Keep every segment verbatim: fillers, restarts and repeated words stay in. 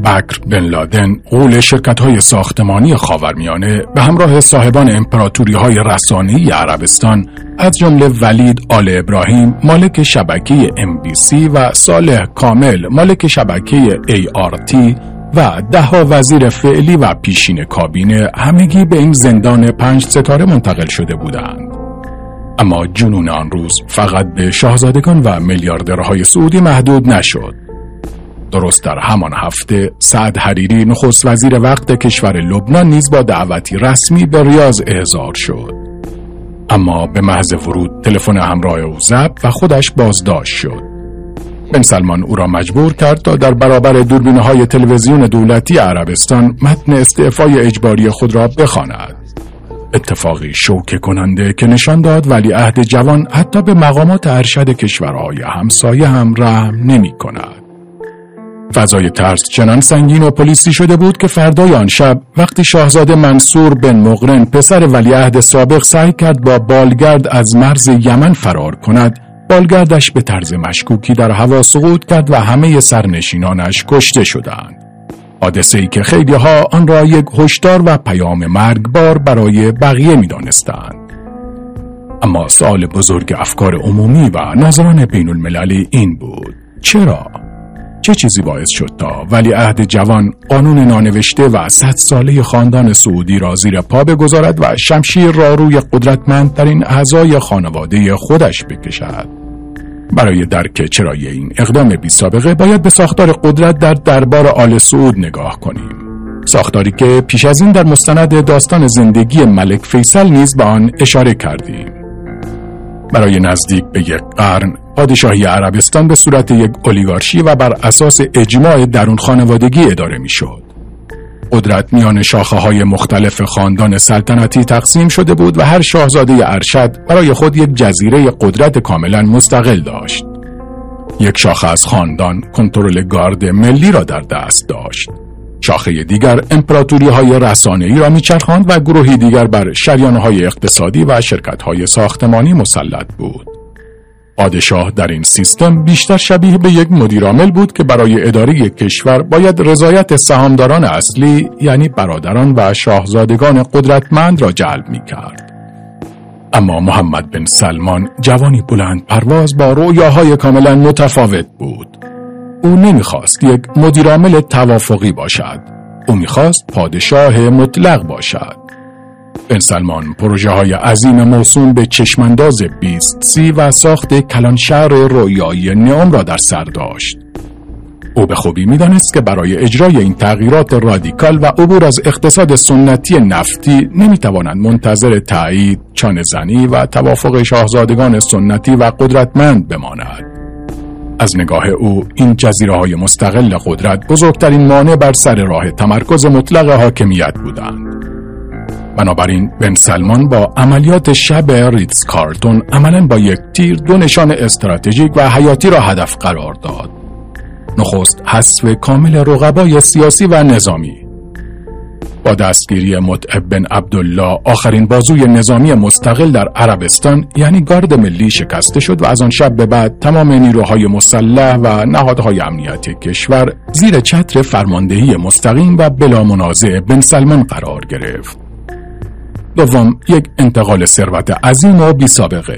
بکر بن لادن غول شرکت‌های ساختمانی خاورمیانه به همراه صاحبان امپراتوری‌های رسانه‌ای عربستان از جمله ولید آل ابراهیم مالک شبکه ام بی سی و صالح کامل مالک شبکه ای آر تی و ده‌ها وزیر فعلی و پیشین کابینه همگی به این زندان پنج ستاره منتقل شده بودند. اما جنون آن روز فقط به شاهزادگان و میلیاردرهای سعودی محدود نشد. درست در همان هفته سعد حریری نخست وزیر وقت کشور لبنان نیز با دعوتی رسمی به ریاض احضار شد. اما به محض ورود تلفن همراه او ضبط و خودش بازداشت شد. بن سلمان او را مجبور کرد تا در برابر دوربین‌های تلویزیون دولتی عربستان متن استعفای اجباری خود را بخواند. اتفاقی شوکه کننده که نشان داد ولیعهد جوان حتی به مقامات ارشد کشورهای همسایه هم رحم نمی کند. فضای ترس چنان سنگین و پلیسی شده بود که فردای آن شب وقتی شاهزاده منصور بن مقرن پسر ولیعهد سابق سعی کرد با بالگرد از مرز یمن فرار کند، بالگردش به طرز مشکوکی در هوا سقوط کرد و همه سرنشینانش کشته شدند. حادثه‌ای که خیلی‌ها آن را یک هشدار و پیام مرگبار برای بقیه می‌دانستند. اما سوال بزرگ افکار عمومی و ناظران بین المللی این بود: چرا؟ چه چیزی باعث شد تا ولیعهد جوان قانون نانوشته و صد ساله خاندان سعودی را زیر پا بگذارد و شمشیر را روی قدرتمندترین اعضای خانواده خودش بکشد؟ برای درک چرایی این اقدام بی سابقه باید به ساختار قدرت در دربار آل سعود نگاه کنیم. ساختاری که پیش از این در مستند داستان زندگی ملک فیصل نیز به آن اشاره کردیم. برای نزدیک به یک قرن پادشاهی عربستان به صورت یک اولیگارشی و بر اساس اجماع درون خانوادگی اداره می شد. قدرت میان شاخه های مختلف خاندان سلطنتی تقسیم شده بود و هر شاهزاده ارشد برای خود یک جزیره قدرت کاملا مستقل داشت. یک شاخه از خاندان کنترل گارد ملی را در دست داشت. شاخه دیگر امپراتوری های رسانه‌ای را میچرخاند و گروهی دیگر بر شریانه های اقتصادی و شرکت های ساختمانی مسلط بود. پادشاه در این سیستم بیشتر شبیه به یک مدیرعامل بود که برای اداره کشور باید رضایت سهامداران اصلی یعنی برادران و شاهزادگان قدرتمند را جلب می کرد. اما محمد بن سلمان جوانی بلند پرواز با رؤیاهای کاملا متفاوت بود. او نمیخواست یک مدیرعامل توافقی باشد. او میخواست پادشاه مطلق باشد. بن سلمان پروژه های عظیم موسوم به چشمانداز بیست سی و ساخت کلانشهر رویایی نئوم را در سر داشت. او به خوبی میدانست که برای اجرای این تغییرات رادیکال و عبور از اقتصاد سنتی نفتی نمیتوانند منتظر تایید، چانه زنی و توافق شاهزادگان سنتی و قدرتمند بماند. از نگاه او این جزیره های مستقل قدرت بزرگترین مانع بر سر راه تمرکز مطلق حاکمیت بودند. بنابراین بن سلمان با عملیات شب ریتز کارلتون عملاً با یک تیر دو نشان استراتژیک و حیاتی را هدف قرار داد. نخست حذف کامل رقبای سیاسی و نظامی. با دستگیری متعب بن عبدالله آخرین بازوی نظامی مستقل در عربستان یعنی گارد ملی شکسته شد و از آن شب به بعد تمام نیروهای مسلح و نهادهای امنیتی کشور زیر چتر فرماندهی مستقیم و بلا منازع بن سلمان قرار گرفت. دوم، یک انتقال ثروت عظیم و بی سابقه.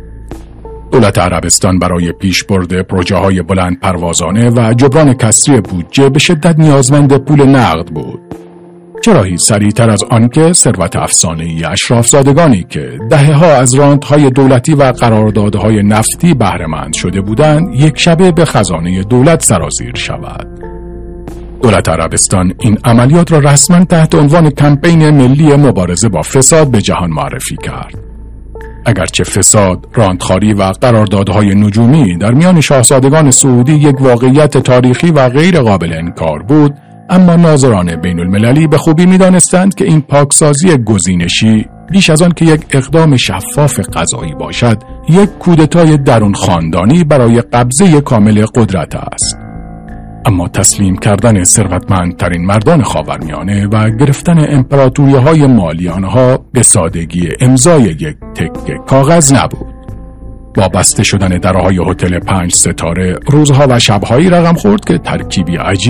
دولت عربستان برای پیشبرد پروژه‌های بلند پروازانه و جبران کسری بودجه به شدت نیازمند پول نقد بود. چراهی سریعتر از آنکه ثروت افسانه‌ای اشرافزادگانی که دهه‌ها از رانت‌های دولتی و قراردادهای نفتی بهره‌مند شده بودند، یک شبه به خزانه دولت سرازیر شود. دولت عربستان این عملیات را رسما تحت عنوان کمپین ملی مبارزه با فساد به جهان معرفی کرد. اگرچه فساد، راندخواری و قراردادهای نجومی در میان شاهزادگان سعودی یک واقعیت تاریخی و غیر قابل انکار بود، اما ناظران بین المللی به خوبی می دانستند که این پاکسازی گزینشی بیش از آن که یک اقدام شفاف قضایی باشد، یک کودتای درون خاندانی برای قبضه کامل قدرت است. اما تسلیم کردن ثروتمندترین مردان خاورمیانه و گرفتن امپراتوری‌های مالی آنها به سادگی امضای یک تکه کاغذ نبود. با بسته شدن درهای هتل پنج ستاره روزها و شبهایی رقم خورد که ترکیبی عجیب